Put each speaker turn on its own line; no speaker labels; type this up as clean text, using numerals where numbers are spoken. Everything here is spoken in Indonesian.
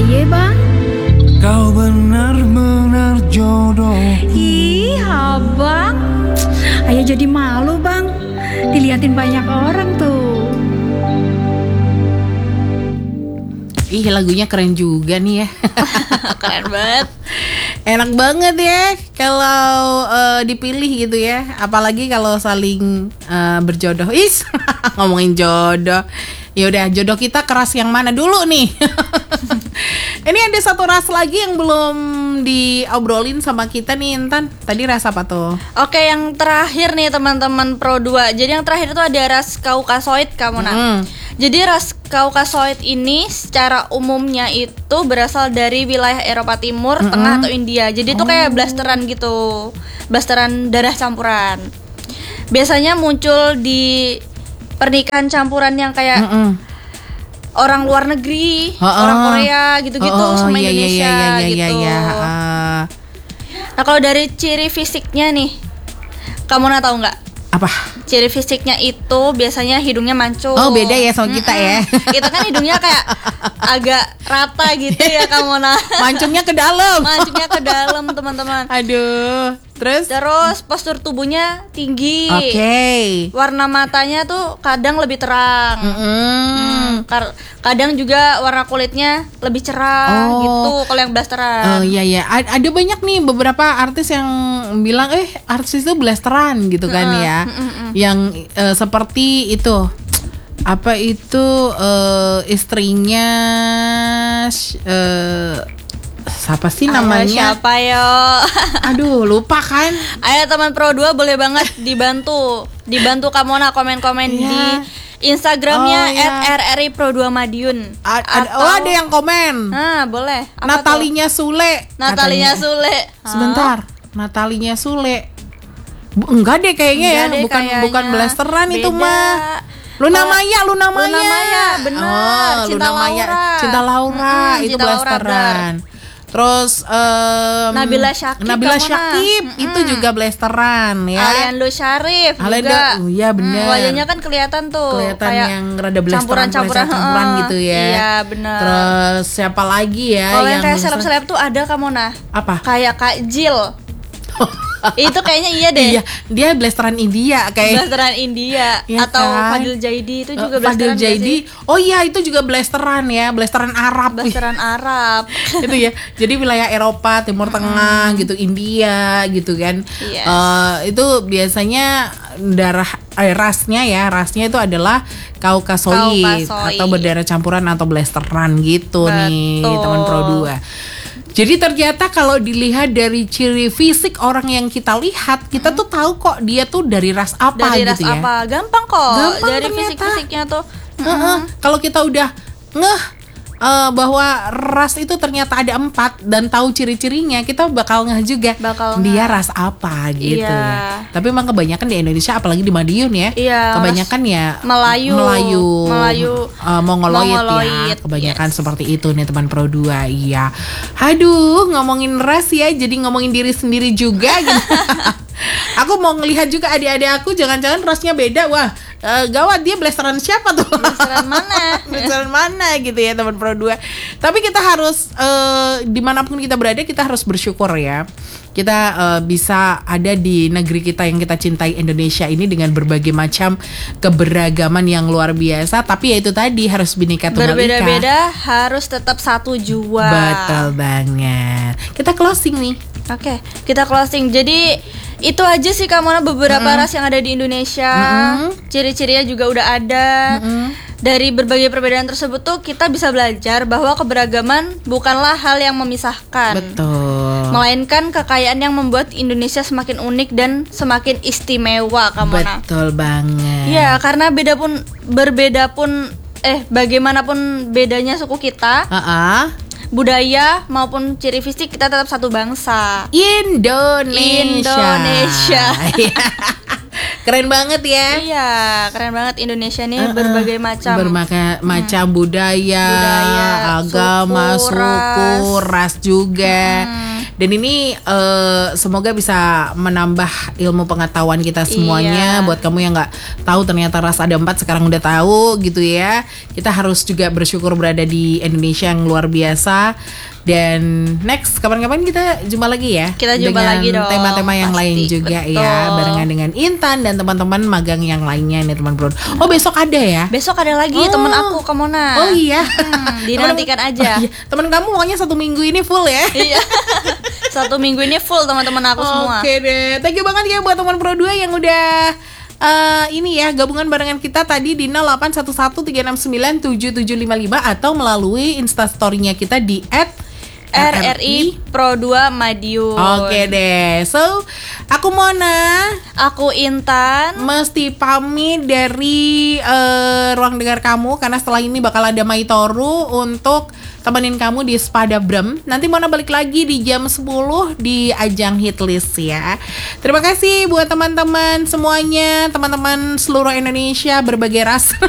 Iya bang.
Kau benar-benar jodoh.
Ih abang, ayah jadi malu bang, diliatin banyak orang tuh.
Ih, lagunya keren juga nih ya.
Keren banget.
Enak banget ya kalau dipilih gitu ya. Apalagi kalau saling berjodoh. Ngomongin jodoh. Ya udah, jodoh kita keras yang mana dulu nih? Ini ada satu ras lagi yang belum diobrolin sama kita nih, Intan. Tadi ras apa tuh?
Oke, yang terakhir nih teman-teman Pro 2. Jadi yang terakhir itu ada ras Kaukasoid, Kamona. Jadi ras Kaukasoid ini secara umumnya itu berasal dari wilayah Eropa Timur, Tengah atau India. Jadi itu kayak blasteran gitu. Blasteran darah campuran. Biasanya muncul di pernikahan campuran yang kayak orang luar negeri, orang Korea gitu-gitu sama Indonesia gitu. Nah, kalau dari ciri fisiknya nih, kamu tahu nggak?
Apa?
Ciri fisiknya itu biasanya hidungnya mancung.
Oh, beda ya sama kita ya.
Kita kan hidungnya kayak agak rata gitu ya, kamu
Mancungnya ke dalam.
Mancungnya ke dalam, teman-teman.
Aduh. Terus
postur tubuhnya tinggi.
Oke.
Warna matanya tuh kadang lebih terang. Kadang juga warna kulitnya lebih cerah gitu kalau yang blasteran.
Oh iya. Ada banyak nih beberapa artis yang bilang artis itu blasteran gitu kan ya. Yang seperti itu. Apa itu istrinya siapa sih namanya?
Siapa yo?
Aduh, lupa kan.
Ayo teman Pro 2 boleh banget dibantu Kamona komen-komen di Instagramnya @rri Pro 2 Madiun.
Ada yang komen.
Boleh.
Natalinya Sule.
Sebentar.
Natalinya Sule. Enggak deh kayaknya bukan blasteran itu mah. Luna Maya,
benar.
Cinta Laura itu blasteran. Terus
Nabila Syakib
itu juga blasteran ya.
Aliando Syarif juga.
Oh iya benar.
Wajahnya kan kelihatan tuh.
Kelihatan
kayak
yang rada blasteran campuran gitu ya.
Iya benar.
Terus siapa lagi ya?
Kalau yang kayak seleb-seleb tuh ada Kamona.
Apa?
Kayak Kak Jill. Itu kayaknya iya deh.
Iya, dia blasteran India kayak.
Blasteran India
ya
atau
kan?
Fadil Jaidi itu juga blasteran.
Fadil Jaidi. Oh iya, itu juga blasteran ya, blasteran Arab.
Blasteran Arab.
Itu ya. Jadi wilayah Eropa, Timur Tengah gitu, India gitu kan.
Yes.
Itu biasanya rasnya itu adalah Kaukasoid atau berdarah campuran atau blasteran gitu. Betul. Nih, teman Pro 2. Jadi ternyata kalau dilihat dari ciri fisik orang yang kita lihat, kita tuh tahu kok dia tuh dari ras apa
dari
gitu
ras
ya.
apa? Gampang kok.
Gampang
dari
ternyata.
fisik-fisiknya tuh.
Kalau kita udah bahwa ras itu ternyata ada 4 dan tahu ciri-cirinya, kita bakal ngeh juga dia ras apa gitu ya. Tapi emang kebanyakan di Indonesia, apalagi di Madiun ya, kebanyakan ya Melayu Mongoloid ya, kebanyakan seperti itu nih teman Pro 2. Iya. Aduh, ngomongin ras ya, jadi ngomongin diri sendiri juga gitu. Aku mau ngelihat juga adik-adik aku, jangan-jangan rasnya beda. Wah, gawat, dia blasteran siapa tuh?
Blasteran mana?
Blasteran mana gitu ya teman Pro 2. Tapi kita harus dimanapun kita berada, kita harus bersyukur ya. Kita bisa ada di negeri kita yang kita cintai, Indonesia ini, dengan berbagai macam keberagaman yang luar biasa. Tapi ya itu tadi, harus Bhinneka Tunggal Ika.
Berbeda-beda, harus tetap satu jua.
Betul banget. Kita closing nih.
Oke, kita closing. Jadi itu aja sih Kamona beberapa ras yang ada di Indonesia. Ciri-cirinya juga udah ada. Dari berbagai perbedaan tersebut tuh kita bisa belajar bahwa keberagaman bukanlah hal yang memisahkan. Betul. Melainkan kekayaan yang membuat Indonesia semakin unik dan semakin istimewa, Kamona.
Betul banget.
Ya, karena bagaimanapun bedanya suku kita, budaya maupun ciri fisik, kita tetap satu bangsa. Indonesia.
Keren banget ya.
Iya, keren banget Indonesia nih, berbagai macam
budaya, agama, suku, ras juga. Dan ini semoga bisa menambah ilmu pengetahuan kita semuanya.
Iya.
Buat kamu yang nggak tahu ternyata ras ada 4 sekarang udah tahu gitu ya. Kita harus juga bersyukur berada di Indonesia yang luar biasa. Dan next kapan-kapan kita jumpa lagi ya.
Kita jumpa
dengan
lagi dong,
tema-tema yang
pasti,
lain juga
betul.
ya, barengan dengan Intan dan teman-teman magang yang lainnya nih teman Pro. Oh besok ada ya?
Besok ada lagi temen aku Kamona.
Oh iya.
Dinantikan aja.
Oh, iya. Temen kamu pokoknya 1 minggu ini full ya.
Iya. 1 minggu ini full teman-teman aku semua.
Oke deh. Thank you banget ya buat teman Pro 2 yang udah ini ya gabungan barengan kita tadi di 081136977755 atau melalui instastory-nya kita di
RRI Pro 2 Madiun.
Oke deh. So, aku Mona.
Aku Intan.
Mesti pamit dari ruang dengar kamu karena setelah ini bakal ada Maitoru untuk temenin kamu di Spada Brem. Nanti Mona balik lagi di jam 10 di ajang Hitlist ya. Terima kasih buat teman-teman semuanya, teman-teman seluruh Indonesia berbagai ras.